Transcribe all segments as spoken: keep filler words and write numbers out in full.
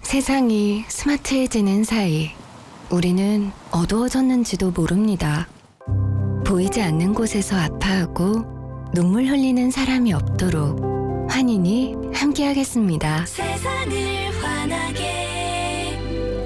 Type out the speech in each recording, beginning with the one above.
세상이 스마트해지는 사이 우리는 어두워졌는지도 모릅니다. 보이지 않는 곳에서 아파하고 눈물 흘리는 사람이 없도록 환인이 함께하겠습니다. 세상을 환하게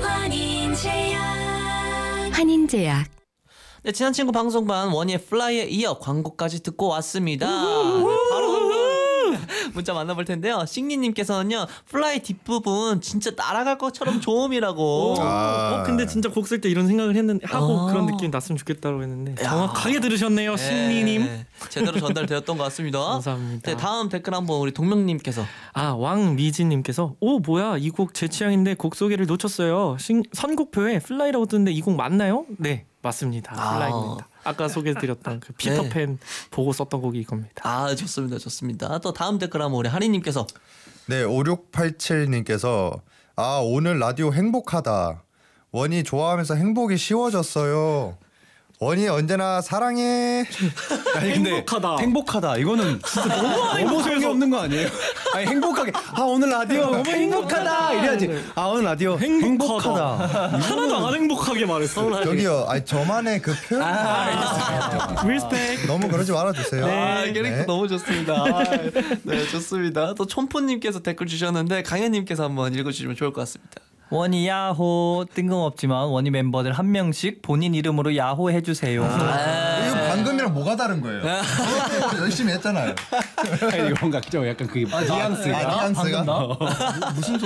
환인제약. 환인제약. 네, 친한 친구 방송반 원희의 플라이에 이어 광고까지 듣고 왔습니다. 바로 문자 만나볼 텐데요. 싱리님께서는요, 플라이 뒷부분 진짜 날아갈 것처럼 좋음이라고. 아. 어 근데 진짜 곡 쓸 때 이런 생각을 했는데 하고 아. 그런 느낌이 났으면 좋겠다고 했는데 야. 정확하게 들으셨네요, 신리님. 네, 제대로 전달되었던 것 같습니다. 감사합니다. 네, 다음 댓글 한번 우리 동명님께서. 아 왕미진님께서 오 뭐야 이 곡 제 취향인데 곡 소개를 놓쳤어요. 신, 선곡표에 플라이라고 뜨는데 이 곡 맞나요? 네 맞습니다. 아. 플라이입니다. 아까 소개해드렸던 그 피터팬 네. 보고 썼던 곡이 이겁니다. 아, 좋습니다. 좋습니다. 또 다음 댓글 한번 우리 하리님께서. 네, 오육팔칠님께서 아 오늘 라디오 행복하다. 원이 좋아하면서 행복이 쉬워졌어요. 원이 언제나 사랑해. 아니 근데 행복하다. 행복하다. 이거는 진짜 너무 너무 소용이 없는 거 아니에요? 아니 행복하게 아 오늘 라디오 너무 행복하다 이래야지. 아 오늘 라디오 행복하다. 하나도 안 행복하게 말했어. 저기요, 아니 저만의 그 표현 리스펙. 너무 그러지 말아주세요. 아, 캐릭터 네. 너무 좋습니다. 아, 네, 좋습니다. 또 촌포님께서 댓글 주셨는데 강현님께서 한번 읽어주시면 좋을 것 같습니다. 원희 야호 뜬금없지만 원희 멤버들 한 명씩 본인 이름으로 야호 해주세요. 이거 방금이랑 뭐가 다른 거예요? 저도 열심히 했잖아요. 아니, 뭔가 좀 약간 그게 뉘앙스가 아, 뉘앙스가? 무슨